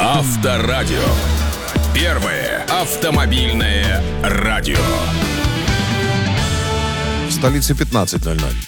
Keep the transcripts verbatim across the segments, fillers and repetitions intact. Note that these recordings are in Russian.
Авторадио. Первое автомобильное радио. В столице пятнадцать ноль ноль.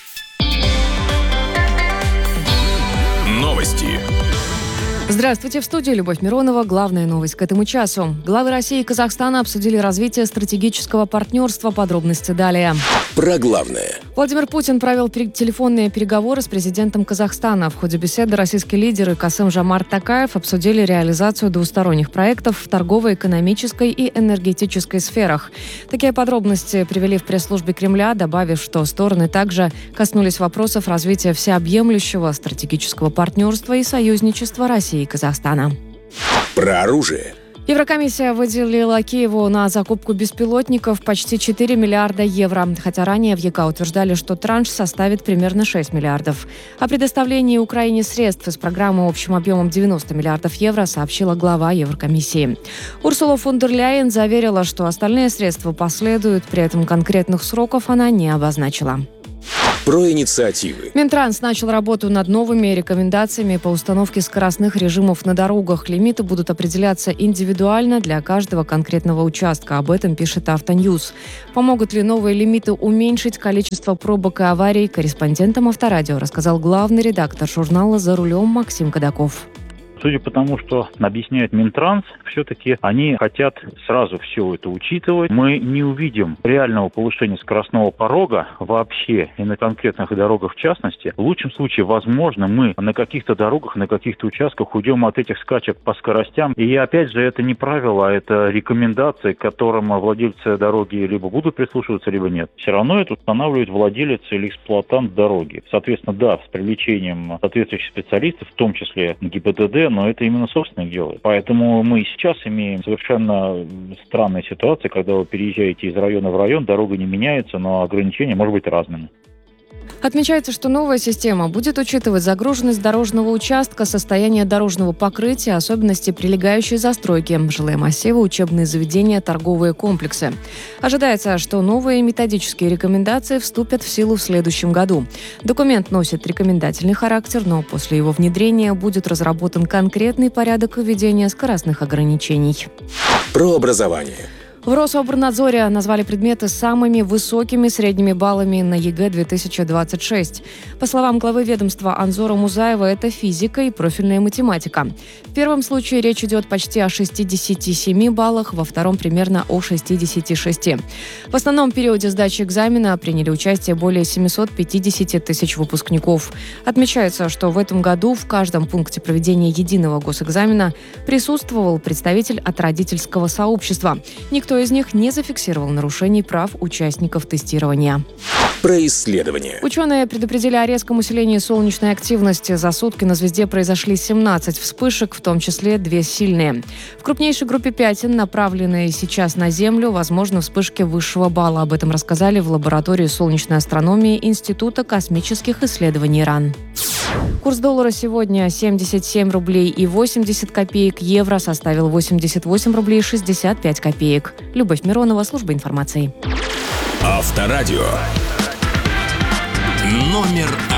Новости. Здравствуйте, в студии Любовь Миронова. Главная новость к этому часу. Главы России и Казахстана обсудили развитие стратегического партнерства. Подробности далее. Про главное. Владимир Путин провел телефонные переговоры с президентом Казахстана. В ходе беседы российские лидеры Касым-Жомарт Токаев обсудили реализацию двусторонних проектов в торгово-экономической и энергетической сферах. Такие подробности привели в пресс-службе Кремля, добавив, что стороны также коснулись вопросов развития всеобъемлющего стратегического партнерства и союзничества России и Казахстана. Про оружие. Еврокомиссия выделила Киеву на закупку беспилотников почти четыре миллиарда евро, хотя ранее в ЕК утверждали, что транш составит примерно шесть миллиардов. О предоставлении Украине средств из программы общим объемом девяносто миллиардов евро сообщила глава Еврокомиссии. Урсула фон дер Ляйен заверила, что остальные средства последуют, при этом конкретных сроков она не обозначила. Про инициативы. Минтранс начал работу над новыми рекомендациями по установке скоростных режимов на дорогах. Лимиты будут определяться индивидуально для каждого конкретного участка. Об этом пишет Автоньюз. Помогут ли новые лимиты уменьшить количество пробок и аварий? Корреспондентам Авторадио рассказал главный редактор журнала «За рулем» Максим Кадаков. Судя по тому, что объясняет Минтранс, все-таки они хотят сразу все это учитывать. Мы не увидим реального повышения скоростного порога вообще и на конкретных дорогах в частности. В лучшем случае, возможно, мы на каких-то дорогах, на каких-то участках уйдем от этих скачек по скоростям. И опять же, это не правило, а это рекомендации, к которым владельцы дороги либо будут прислушиваться, либо нет. Все равно это устанавливает владелец или эксплуатант дороги. Соответственно, да, с привлечением соответствующих специалистов, в том числе ГИБДД, но это именно собственник делает. Поэтому мы сейчас имеем совершенно странные ситуации, когда вы переезжаете из района в район, дорога не меняется, но ограничения могут быть разными. Отмечается, что новая система будет учитывать загруженность дорожного участка, состояние дорожного покрытия, особенности прилегающей застройки, жилые массивы, учебные заведения, торговые комплексы. Ожидается, что новые методические рекомендации вступят в силу в следующем году. Документ носит рекомендательный характер, но после его внедрения будет разработан конкретный порядок введения скоростных ограничений. Про образование. В Рособорнадзоре назвали предметы с самыми высокими средними баллами на ЕГЭ две тысячи двадцать шесть. По словам главы ведомства Анзора Музаева, это физика и профильная математика. В первом случае речь идет почти о шестидесяти семи баллах, во втором примерно о шестидесяти шести. В основном периоде сдачи экзамена приняли участие более семьсот пятьдесят тысяч выпускников. Отмечается, что в этом году в каждом пункте проведения единого госэкзамена присутствовал представитель от родительского сообщества. Никто из них не зафиксировал нарушений прав участников тестирования. Про исследования. Ученые предупредили о резком усилении солнечной активности. За сутки на звезде произошли семнадцать вспышек, в том числе две сильные. В крупнейшей группе пятен, направленные сейчас на Землю, возможны вспышки высшего балла. Об этом рассказали в лаборатории солнечной астрономии Института космических исследований ИРАН. Курс доллара сегодня семьдесят семь рублей и восемьдесят копеек, евро составил восемьдесят восемь рублей шестьдесят пять копеек. Любовь Миронова, служба информации. Авторадио. Номер